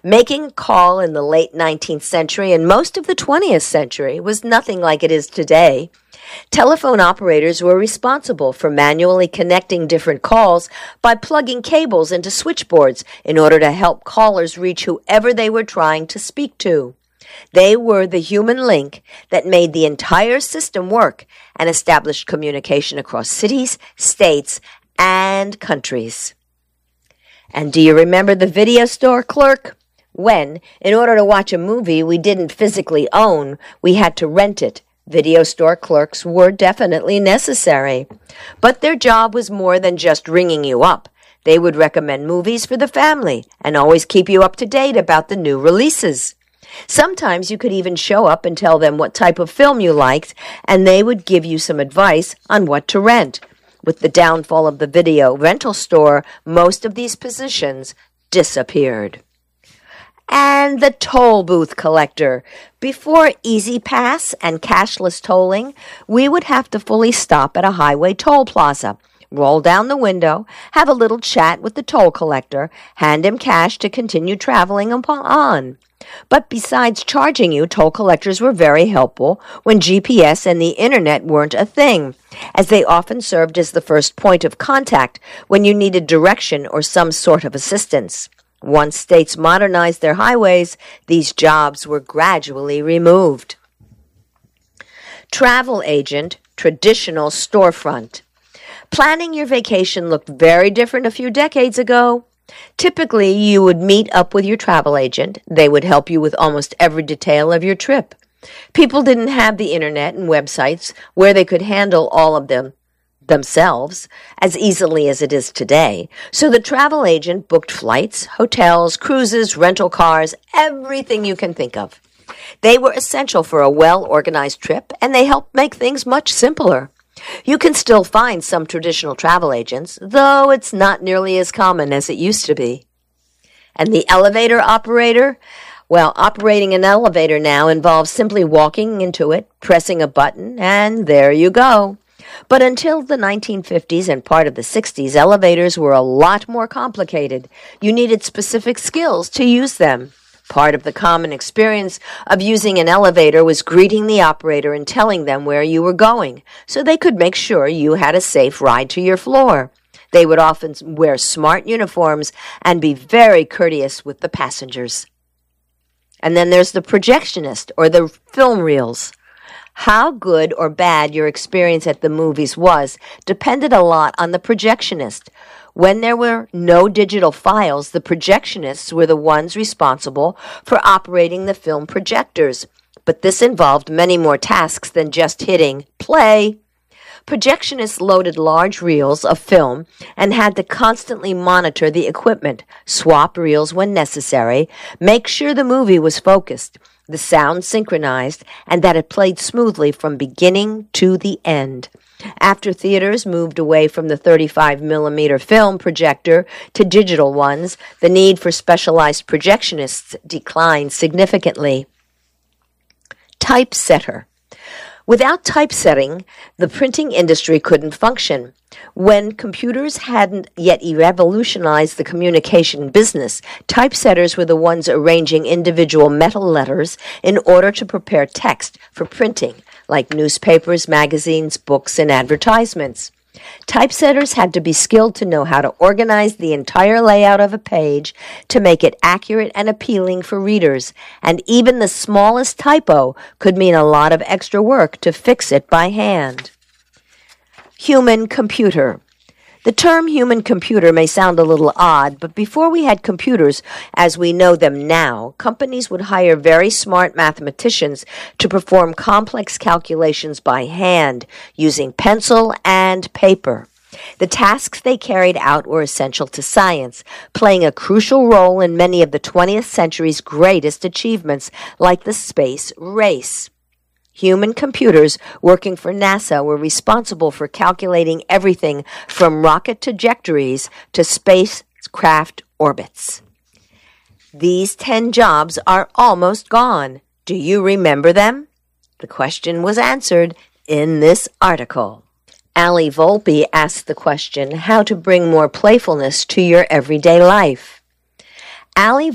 Making a call in the late 19th century and most of the 20th century was nothing like it is today. Telephone operators were responsible for manually connecting different calls by plugging cables into switchboards in order to help callers reach whoever they were trying to speak to. They were the human link that made the entire system work and established communication across cities, states, and countries. And do you remember the video store clerk? When, in order to watch a movie we didn't physically own, we had to rent it. Video store clerks were definitely necessary. But their job was more than just ringing you up. They would recommend movies for the family and always keep you up to date about the new releases. Sometimes you could even show up and tell them what type of film you liked, and they would give you some advice on what to rent. With the downfall of the video rental store, most of these positions disappeared. And the toll booth collector. Before Easy Pass and cashless tolling, we would have to fully stop at a highway toll plaza, roll down the window, have a little chat with the toll collector, hand him cash to continue traveling on. But besides charging you, toll collectors were very helpful when GPS and the internet weren't a thing, as they often served as the first point of contact when you needed direction or some sort of assistance. Once states modernized their highways, these jobs were gradually removed. Travel agent, traditional storefront. Planning your vacation looked very different a few decades ago. Typically, you would meet up with your travel agent. They would help you with almost every detail of your trip. People didn't have the internet and websites where they could handle all of them themselves as easily as it is today. So the travel agent booked flights, hotels, cruises, rental cars, everything you can think of. They were essential for a well-organized trip, and they helped make things much simpler. You can still find some traditional travel agents, though it's not nearly as common as it used to be. And the elevator operator? Well, operating an elevator now involves simply walking into it, pressing a button, and there you go. But until the 1950s and part of the 60s, elevators were a lot more complicated. You needed specific skills to use them. Part of the common experience of using an elevator was greeting the operator and telling them where you were going, so they could make sure you had a safe ride to your floor. They would often wear smart uniforms and be very courteous with the passengers. And then there's the projectionist, or the film reels. How good or bad your experience at the movies was depended a lot on the projectionist. When there were no digital files, the projectionists were the ones responsible for operating the film projectors. But this involved many more tasks than just hitting play. Projectionists loaded large reels of film and had to constantly monitor the equipment, swap reels when necessary, make sure the movie was focused, the sound synchronized, and that it played smoothly from beginning to the end. After theaters moved away from the 35mm film projector to digital ones, the need for specialized projectionists declined significantly. Typesetter. Without typesetting, the printing industry couldn't function. When computers hadn't yet revolutionized the communication business, typesetters were the ones arranging individual metal letters in order to prepare text for printing, like newspapers, magazines, books, and advertisements. Typesetters had to be skilled to know how to organize the entire layout of a page to make it accurate and appealing for readers, and even the smallest typo could mean a lot of extra work to fix it by hand. Human computer. The term human computer may sound a little odd, but before we had computers as we know them now, companies would hire very smart mathematicians to perform complex calculations by hand using pencil and paper. The tasks they carried out were essential to science, playing a crucial role in many of the 20th century's greatest achievements, like the space race. Human computers working for NASA were responsible for calculating everything from rocket trajectories to spacecraft orbits. These 10 jobs are almost gone. Do you remember them? The question was answered in this article. Ali Volpe asked the question, how to bring more playfulness to your everyday life. Ali